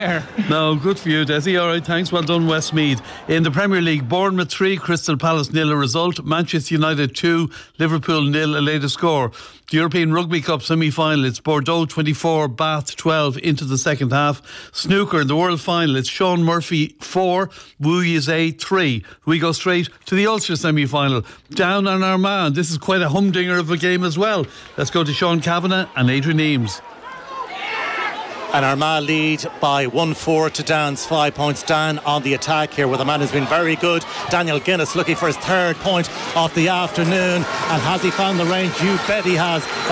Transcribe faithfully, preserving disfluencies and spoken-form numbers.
No, good for you, Desi. All right, thanks. Well done, Westmeath. In the Premier League, Bournemouth three, Crystal Palace nil a result. Manchester United two, Liverpool nil a later score. The European Rugby Cup semi-final, it's Bordeaux twenty-four, Bath twelve into the second half. Snooker in the World Final, it's Sean Murphy four, Wu Yizhe three. We go straight to the Ulster semi-final. Down on Armagh. This is quite a humdinger of a game as well. Let's go to Sean Kavanagh and Adrian Eames. And Armagh lead by one four to Dan's five points. Dan on the attack here with a man who's been very good. Daniel Guinness looking for his third point of the afternoon. And has he found the range? You bet he has.